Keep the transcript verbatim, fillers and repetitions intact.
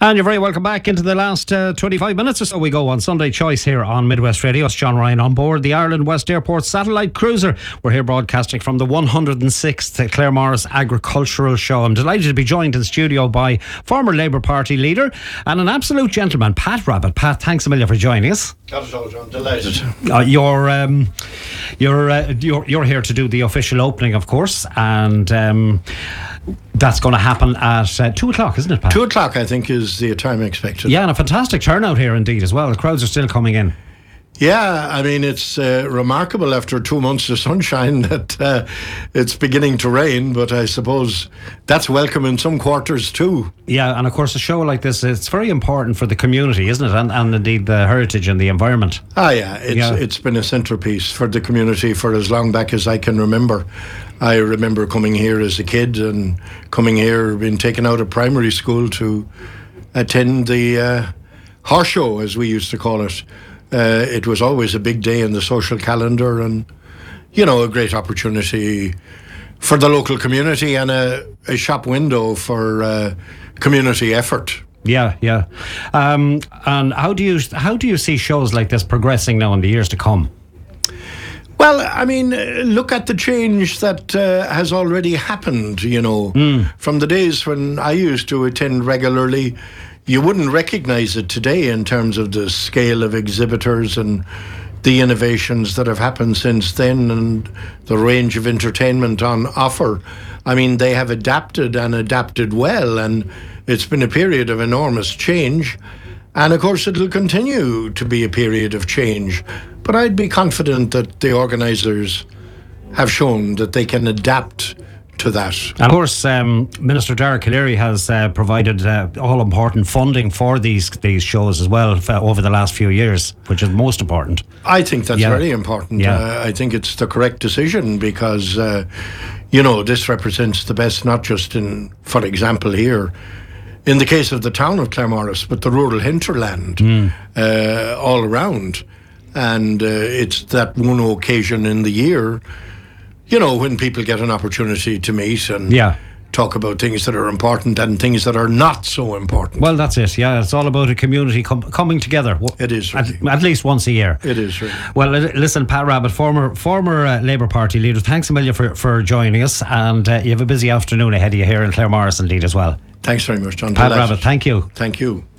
And you're very welcome back into the last uh, twenty-five minutes or so we go on Sunday Choice here on Midwest Radio. It's John Ryan on board the Ireland West Airport satellite cruiser. We're here broadcasting from the one hundred sixth Claremorris Agricultural Show. I'm delighted to be joined in studio by former Labour Party leader and an absolute gentleman, Pat Rabbitte. Pat, thanks a million for joining us. Not at all, John. Delighted. Uh, you're, um, you're, uh, you're, you're here to do the official opening, of course, and um, that's going to happen at uh, two o'clock, isn't it, Pat? Two o'clock, I think, is the time expected. Yeah, and a fantastic turnout here indeed as well. The crowds are still coming in. Yeah, I mean, it's uh, remarkable after two months of sunshine that uh, it's beginning to rain, but I suppose that's welcome in some quarters too. Yeah, and of course a show like this, it's very important for the community, isn't it? And, and indeed the heritage and the environment. Ah, yeah, it's, yeah. It's been a centrepiece for the community for as long back as I can remember. I remember coming here as a kid and coming here, being taken out of primary school to attend the uh, horse show, as we used to call it. Uh, it was always a big day in the social calendar and, you know, a great opportunity for the local community and a, a shop window for uh, community effort. Yeah, yeah. Um, and how do you how do you see shows like this progressing now in the years to come? Well, I mean, look at the change that uh, has already happened, you know. Mm. From the days when I used to attend regularly, you wouldn't recognise it today in terms of the scale of exhibitors and the innovations that have happened since then and the range of entertainment on offer. I mean, they have adapted and adapted well, and it's been a period of enormous change. And of course, it'll continue to be a period of change. But I'd be confident that the organisers have shown that they can adapt to that. And of course, um, Minister Dara Calleary has uh, provided uh, all-important funding for these these shows as well for, over the last few years, which is most important. I think that's yeah. very important. Yeah. Uh, I think it's the correct decision because, uh, you know, this represents the best, not just in, for example, here, in the case of the town of Claremorris, but the rural hinterland mm. uh, all around. And uh, it's that one occasion in the year, you know, when people get an opportunity to meet and yeah. talk about things that are important and things that are not so important. Well, that's it. Yeah, it's all about a community com- coming together. It is really. At, at least once a year. It is really. Well, listen, Pat Rabbitte, former former uh, Labour Party leader, thanks a million for, for joining us, and uh, you have a busy afternoon ahead of you here in Claremorris indeed as well. Thanks very much, John. Pat Rabbitte, thank you. Thank you.